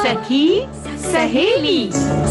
सखी सहेली।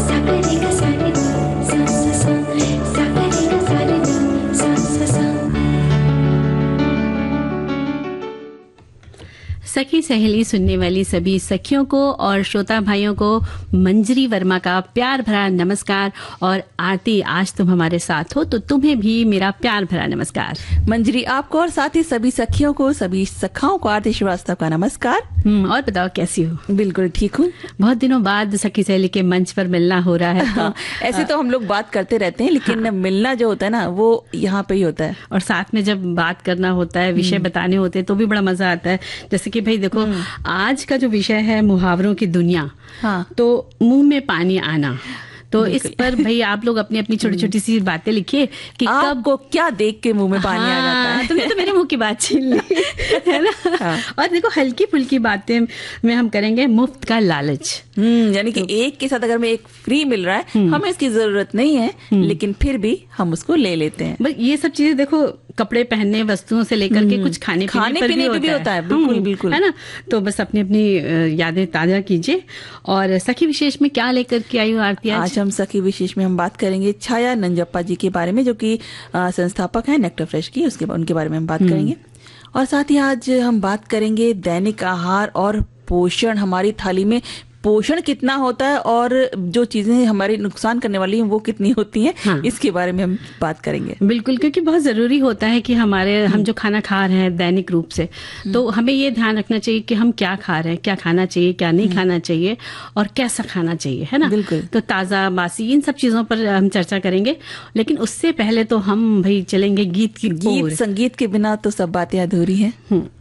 सखी सहेली सुनने वाली सभी सखियों को और श्रोता भाइयों को मंजरी वर्मा का प्यार भरा नमस्कार। और आरती, आज तुम हमारे साथ हो तो तुम्हें भी मेरा प्यार भरा नमस्कार। मंजरी, आपको और साथ ही सभी सखियों को, सभी सखाओं को आरती श्रीवास्तव का नमस्कार। और बताओ कैसी हो? बिल्कुल ठीक हूँ। बहुत दिनों बाद सखी सहेली के मंच पर मिलना हो रहा है। हाँ, ऐसे तो हम लोग बात करते रहते हैं, लेकिन मिलना जो होता है ना, वो यहाँ पे ही होता है। और साथ में जब बात करना होता है, विषय बताने होते हैं, तो भी बड़ा मजा आता है। जैसे कि भाई देखो, आज का जो विषय है मुहावरों की दुनिया। हाँ। तो मुंह में पानी आना, तो इस पर भाई आप लोग अपनी अपनी छोटी छोटी सी बातें लिखिए कि आपको क्या देख के मुंह में पानी आ जाता है। तुमने तो मेरे मुंह की बात छीन ली है ना। हाँ। और देखो, हल्की फुल्की बातें में हम करेंगे मुफ्त का लालच। यानी कि एक के साथ अगर में एक फ्री मिल रहा है, हमें इसकी जरूरत नहीं है, लेकिन फिर भी हम उसको ले लेते हैं। बस ये सब चीजें देखो, कपड़े पहनने, वस्तुओं से लेकर के कुछ खाने पीने पर भी होता है। बिल्कुल बिल्कुल, है ना। तो बस अपनी अपनी यादें ताजा कीजिए। और सखी विशेष में क्या लेकर के आई हो आरती? आज हम सखी विशेष में हम बात करेंगे छाया नंजप्पा जी के बारे में, जो कि संस्थापक है नेक्टर फ्रेश की। उनके बारे में हम बात करेंगे। और साथ ही आज हम बात करेंगे दैनिक आहार और पोषण। हमारी थाली में पोषण कितना होता है और जो चीजें हमारे नुकसान करने वाली हैं वो कितनी होती हैं। हाँ। इसके बारे में हम बात करेंगे। बिल्कुल, क्योंकि बहुत जरूरी होता है कि हम जो खाना खा रहे हैं दैनिक रूप से, तो हमें ये ध्यान रखना चाहिए कि हम क्या खा रहे हैं, क्या खाना चाहिए, क्या नहीं खाना चाहिए और कैसा खाना चाहिए, है ना। बिल्कुल। तो ताजा बासी इन सब चीजों पर हम चर्चा करेंगे, लेकिन उससे पहले तो हम भाई चलेंगे गीत की ओर। संगीत के बिना तो सब बातें अधूरी हैं।